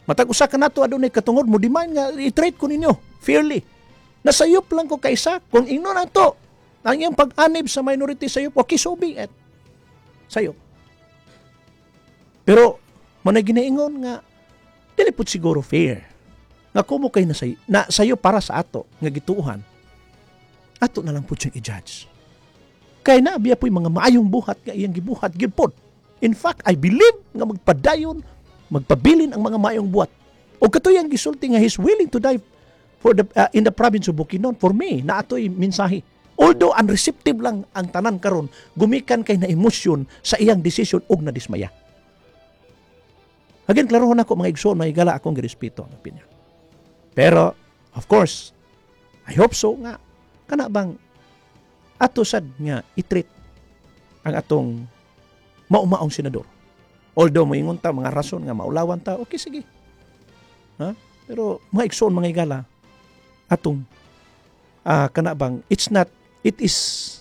Matag usa ka nato adunay katungod mo demand nga i-treat ko ninyo fairly. Nasayop lang ko kaysa kung ingno na to ang iyang pag-anib sa minority sayop, okay, so be it. Sayop. Pero manay ginaingon nga dili pud siguro fair nga kumo kay na sayo para sa ato nga gituuhan. Ato na lang pud siyang i-judge. Kay na biya po'y mga maayong buhat nga iyang gibuhat gyud pod. In fact, I believe nga magpadayon, magpabilin ang mga maayong buhat. O katuyang gisulti nga he's willing to die for in the province of Bukidnon. For me, na ato'y mensahe. Although unreceptive lang ang tanan karon, gumikan kay na emosyon sa iyang desisyon og na dismaya. Again, klarohon ako mga igsoon, mga igala akong girespeto ang opinion. Pero, of course, I hope so nga, kana bang ato sad nga i-treat ang atong maumaong senador. Although moingon ta mga rason nga maulawan ta, okay sige. Ha? Pero mga igsoon, mga igala, atong kana bang it is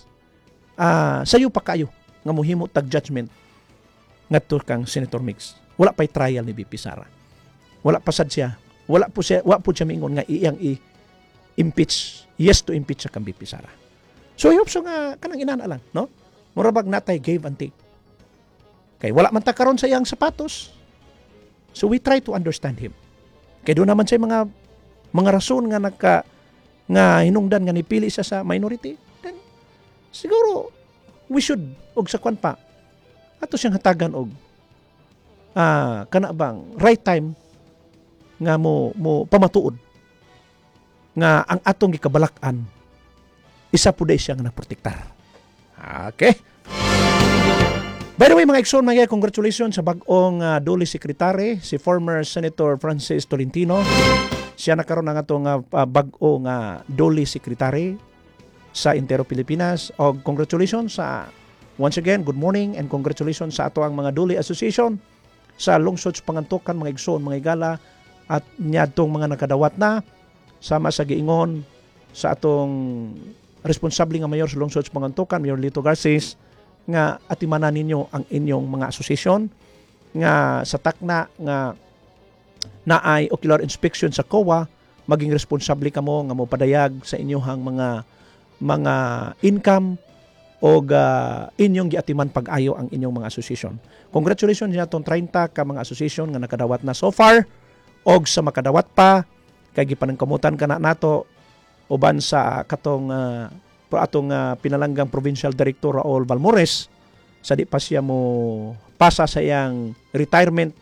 sayo pa kayo nga mohimo tag judgment ngadto kang Senator Mix. Wala pa'y trial ni VP Sara. Wala pa sad siya. Wala po siya mingon nga iyang i-impeach. Yes to impeach sa kang VP Sara. So I hope so nga kanang inana lang, no? Murabag natay give and take. Kay wala man ta karon sa iyang sapatos. So we try to understand him. Kay doon naman sa mga rason nga hinungdan nga nipili siya sa minority, then siguro we should og sa kwan pa ato siyang hatagan og kana bang right time nga mo pamatuod nga ang atong gikabalak-an isa pud siya nga naprotektar. Okay? By the way, mga igsoon, mga congratulations sa bag-ong Dole Secretary, si former Senator Francis Tolentino. Siya na karon ang atong bag-ong Dole Secretary sa Intero Pilipinas. O congratulations once again, good morning and congratulations sa ato ang mga Dole Association sa lungsod sa Pangantukan, mga igsoon, mga igala, at niadtong mga nakadawat na sama sa giingon sa atong responsable nga mayor sa lungsod sa Pangantukan, Mayor Lito Garces, nga atimanan ninyo ang inyong mga asosasyon nga sa takna nga naay ocular inspection sa COA, maging responsable kamo nga mo padayag sa inyohang mga income o inyong giatiman pag-ayo ang inyong mga asosasyon. Congratulations sa atong 30 ka mga asosasyon nga nakadawat na so far og sa makadawat pa kay gipanangkamutan kana nato uban sa katong atong pinalanggang Provincial Director Raul Balmores sa di pa siya mo pasa sa iyang retirement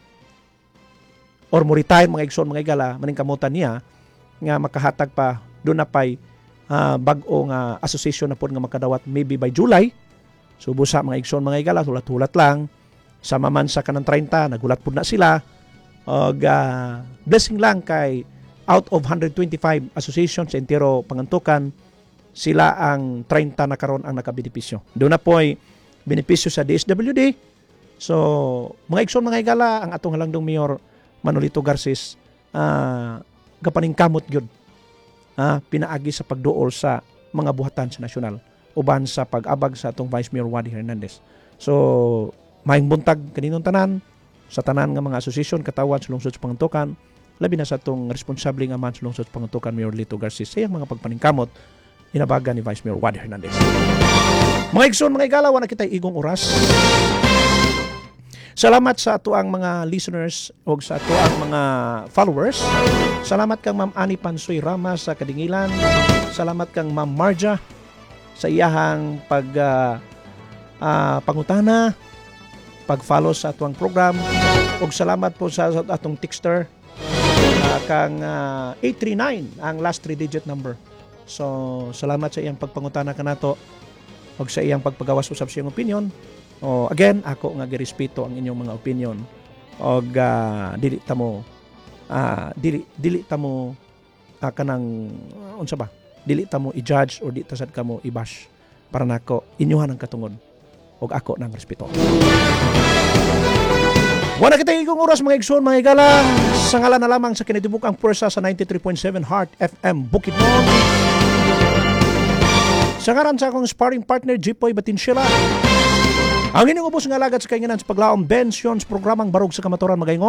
or mo retire mga igsoon mga igala, maningkamutan niya nga makahatag pa doon na pa'y bag-o nga association na po nga makadawat maybe by July. So busa mga igsoon mga igala, hulat-hulat lang sama man sa kanang 30, nagulat po na sila og blessing lang kay out of 125 associations sa Intero Pangantukan, sila ang 30 na karon ang nakabenepisyo. Doon na po ay benepisyo sa DSWD. So, mga igsoon, mga igala, ang atong halangdong Mayor Manolito Garces, gapaningkamot yun. Pinaagi sa pagduol sa mga buhatan sa nasyonal, uban sa pag-abag sa atong Vice Mayor Wadi Hernandez. So, maing buntag kaninong tanan, sa tanan nga mga asosasyon, katawan sa lungsod sa Pangantukan, labi na sa atong responsable nga man sa lungsod sa Pangantukan, Mayor Lito Garces, sa iyang mga pagpaningkamot, inabaga ni Vice Mayor Wadi Hernandez. Mga igsoon, mga igala, wala kita igong oras. Salamat sa ato ang mga listeners o sa ato ang mga followers. Salamat kang Ma'am Ani Pansoy Rama sa Kadingilan. Salamat kang Ma'am Marja sa iyahang pangutana, pag-follow sa ato ang program. O salamat po sa atong texter kang 839 ang last 3-digit number. So, salamat sa iyang pagpangutana kanato o sa iyang pagpagawas usab sa iyang opinion. O again, ako nga girespeto ang inyong mga opinion. O dili tamo kanang unsa ba? Dili tamo i-judge or di tasad kamo i-bash para nako inyohan ang katungod og ako nang respeto. Wala kita igong oras mga igsoon, mga igala. Sa ngalan na lamang sa kinatibukang pwersa sa 93.7 Heart FM Bukidnon. Sa ngaran sa akong sparring partner Jipoy Batinsyela. Ang inyong ubos ng alagat sa kainganan sa paglaom Bensions programang Barog sa Kamaturan Magaingon.